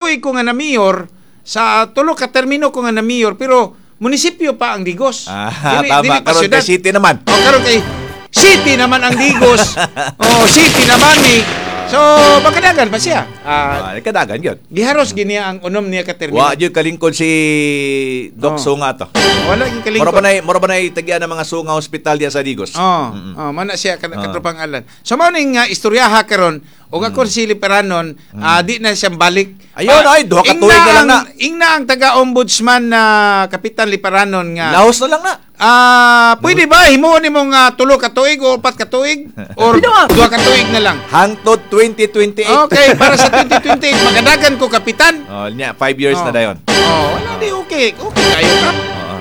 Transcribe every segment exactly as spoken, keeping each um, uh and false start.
tuig ko nga na mayor, sa tulo ka termino ko nga na mayor, pero munisipyo pa ang Digos. Ah, dili, tama. dili pa Karon syudad. kay city naman. O, karon kay city naman ang Digos. Oh, city naman ni. So, magkadagan pa siya. Ah, Ah, kadagan gyud. giharos giniya ang unom niya ka termino. Wa gyud kalingkod si Doc Oh. Sunga to. Wala yung kalingkod. Mura ba nay mura ba nay tagya ng mga Sunga Hospital diya sa Digos? Oh, oh, mana siya kat- katropang alan. So mao ning uh, istoryaha karon ug ako si Liperanon, ah, di na siyang balik. Ayun, Ah, ay, duha ka ingna tuig na lang ang- na. Ingna ang taga-ombudsman na Kapitan Liperanon nga. Lahos na lang na. Ah, pwede ba himuon nimong uh, tulo ka tuig o upat ka tuig or duha ka tuig na lang? Hangtod twenty twenty-eight. Okay, para sa twenty twenty-eight magadagan ko kapitan. Oh, nya five years Oh. na dayon. Oh, wala di okay. Okay kayo ka. Oo.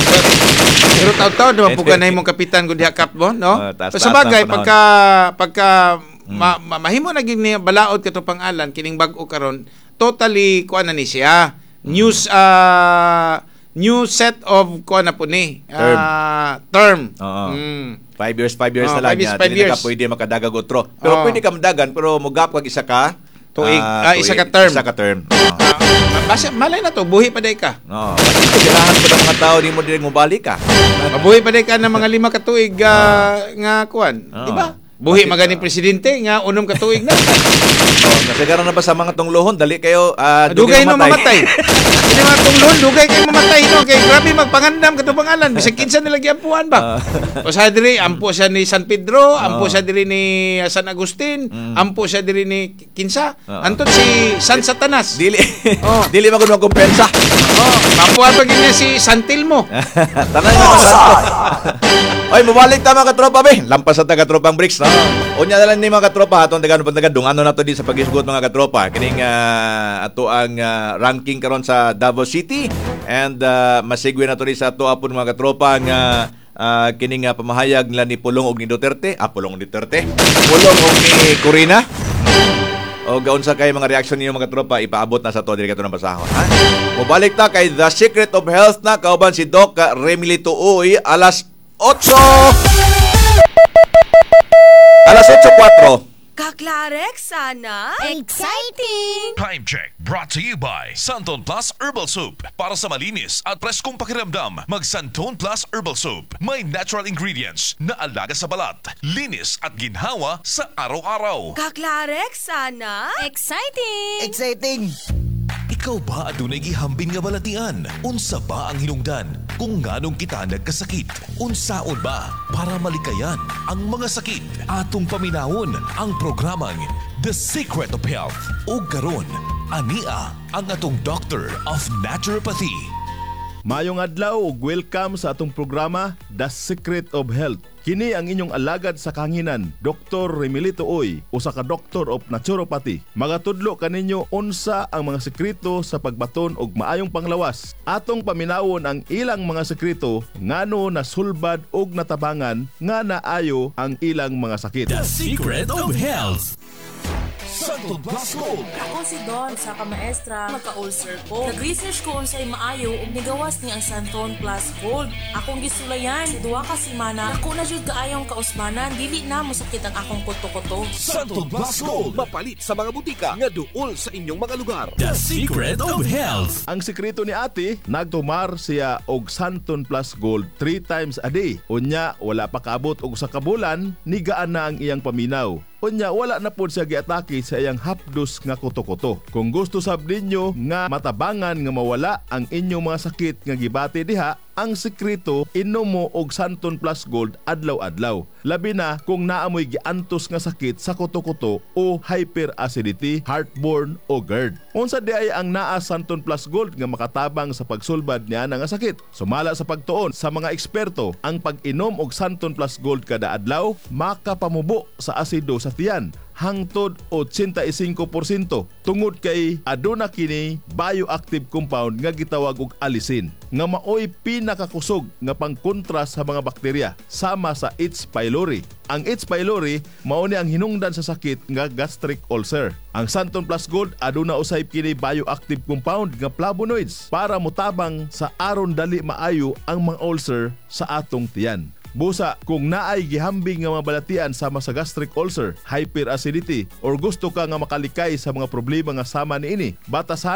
Pero taw-taw naman po ganay mong kapitan kung diha kap mo, no? Oh, taas- So, sa taas bagay, ng panahon. pagka, pagka ma, ma, mahimo na gini balaod kato pangalan, kining bag-o karon totally, kuha na ni siya. News, uh, new set of, kuha na po ni, uh, term. Oo. Mm. Five years, five years Oh, na lang five years, niya. five Dili na years. ka pwede makadagag otro. Pero Oh. pwede ka madagan, pero mugap kag isa ka. Tuig. ah, Ah, isa tuig. ka term. Isa ka term. Uh, basta, malay na to, buhi pa day ka. Oo. Kailangan ko ng mga tao, di mo din mo balik ka. Mabuhi pa day ka ng mga lima ka tuig uh, nga kuan. Oh. Di ba? Buhi Bakit, magani ah? presidente nga unom ka tuig na. Oh, nasagaran na ba sa mga tunglohon? Dali kayo, ah, Dugay no mamatay. Hindi mga tunglon, dugay kayo mamatay no. Kay grabe magpangandam kato pangalan. Bisag kinsa nila giampuan ba? O sa diri ampo siya ni San Pedro, ampo siya diri ni San Agustin, ampo siya diri ni kinsa. Oo. Anton si San Satanas. Dili. Oh. Dili magud magkumpensa. Oh, ampuan pa gid niya si San Tilmo. Tanan yung mga santo. Oy, mabalik ta mga katropa be. Lampas sa taga tropang bricks, no? Unya na lang ni mga katropa atong taga taga dungano na to di sa pagisugot mga katropa. Kining ah, ato ang ah, ranking karon sa Davao City and uh, masigwe na to di sa ato apon mga katropa nga uh, kining uh, pamahayag nila ni Pulong og ni Duterte, ah Pulong ni Duterte. Pulong og ni Corina. O gaon sa kay mga reaksyon niyo mga tropa ipaabot na sa to diri kato ng basahon ha. Mobalik ta kay The Secret of Health na kauban si Doc Remily Tuoy alas otso alas otso kwatro. Kaklarek sana. Exciting! Time check brought to you by Santon Plus Herbal Soup. Para sa malinis at preskong pakiramdam, mag Santon Plus Herbal Soup. May natural ingredients na alaga sa balat, linis at ginhawa sa araw-araw. Kaklarek sana. Exciting! Exciting! Ikaw ba adunay gihambin nga balatian? Unsa ba ang hinungdan? Kung nganong kita nagkasakit? Unsaon ba para malikayan ang mga sakit? Atong paminawon ang programang The Secret of Health. O karon, ania ang atong Doctor of Naturopathy. Mayong adlaw ug welcome sa atong programa The Secret of Health. Kini ang inyong alagad sa kanginan, Doktor Remily Tuoy, usa ka Doctor of Naturopathy. Magatudlo kaninyo unsa ang mga sekreto sa pagbaton og maayong panglawas. Atong paminawon ang ilang mga sekreto ngano nasulbad og natabangan nga naayo ang ilang mga sakit. The Secret of Health. Santon Plus Gold. Ako si Don sa kamaestra, magka-ulcer ko. Nag-research ko unsay maayo ug nigawas ni ang Santon Plus Gold. Akong gisulayan, duwa ka semana. Ako na jud kaayong kausmanan, dili na mosakit ang akong kuto-kuto. Santon Plus Gold. Mapalit sa mga butika nga duol sa inyong mga lugar. The Secret of Health. Ang sekreto ni ate, nagtumar siya og Santon Plus Gold three times a day. Unya, wala pa kaabot og sa kabulan, nigaan na ang iyang paminaw. Unya, wala na po siya giatake sa iyang hapdos nga kuto-kuto. Kung gusto sab ninyo nga matabangan nga mawala ang inyong mga sakit nga gibati diha, ang sekreto inom mo og Santon Plus Gold adlaw-adlaw. Labi na kung naamoy giantos nga sakit sa kuto-kuto o hyperacidity, heartburn o GERD. Unsa di ay ang naa Santon Plus Gold nga makatabang sa pagsulbad niya nga sakit. Sumala sa pagtuon sa mga eksperto, ang pag-inom og Santon Plus Gold kada adlaw makapamubo sa asido sa tiyan hangtod eighty-five percent tungod kay aduna kini bioactive compound nga gitawag og alisin nga maoy pinakakusog nga pangkontra sa mga bakterya sama sa H. pylori. Ang H. pylori mao ni ang hinungdan sa sakit nga gastric ulcer. Ang Santon Plus Gold aduna usay kini bioactive compound nga flavonoids para motabang sa aron dali maayo ang mga ulcer sa atong tiyan. Busa, kung naay gihambing nga mabalatian sama sa gastric ulcer, hyperacidity, or gusto ka nga makalikay sa mga problema nga sama niini, batasan